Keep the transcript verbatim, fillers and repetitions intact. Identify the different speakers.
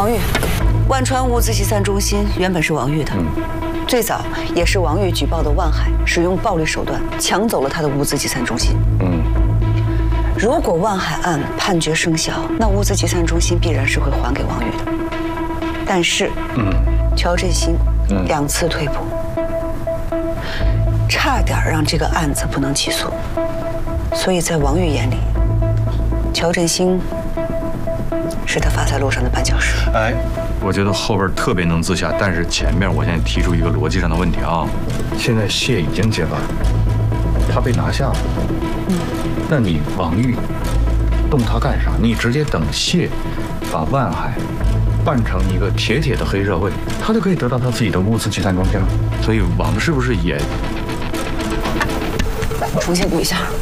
Speaker 1: 王玉，万川物资集散中心原本是王玉的，嗯、最早也是王玉举报的万海使用暴力手段抢走了他的物资集散中心。嗯，如果万海案判决生效，那物资集散中心必然是会还给王玉的。但是，嗯，乔振兴两次退步，差点让这个案子不能起诉。所以在王玉眼里，乔振兴是他发财路上的绊脚石。
Speaker 2: 哎，我觉得后边特别能自洽，但是前面我现在提出一个逻辑上的问题啊。现在谢已经结案，他被拿下了，嗯，那你王玉动他干啥？你直接等谢把万海办成一个铁铁的黑社会，他就可以得到他自己的物资集散中心了。所以王是不是也
Speaker 1: 重新补一下？